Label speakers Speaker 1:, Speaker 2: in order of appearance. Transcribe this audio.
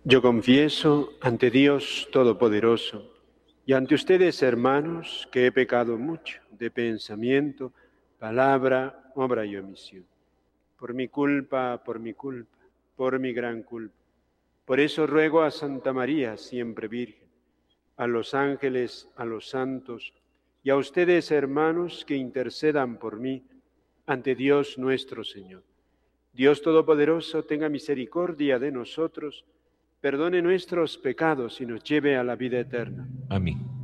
Speaker 1: Yo confieso ante Dios Todopoderoso y ante ustedes, hermanos, que he pecado mucho de pensamiento, palabra, obra y omisión. Por mi culpa, por mi gran culpa. Por eso ruego a Santa María, siempre Virgen, a los ángeles, a los santos y a ustedes, hermanos, que intercedan por mí ante Dios nuestro Señor. Dios Todopoderoso tenga misericordia de nosotros, perdone nuestros pecados y nos lleve a la vida eterna.
Speaker 2: Amén.